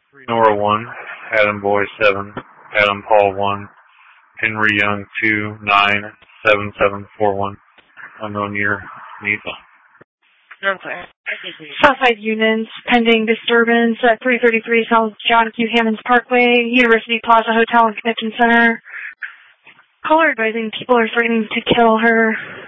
Nora 1, Adam Boy 7, Adam Paul 1, Henry Young 2, 9, 7741. Unknown year, Neither. Okay. Southside units, pending disturbance at 333 South John Q. Hammonds Parkway, University Plaza Hotel and Convention Center. Caller advising people are threatening to kill her.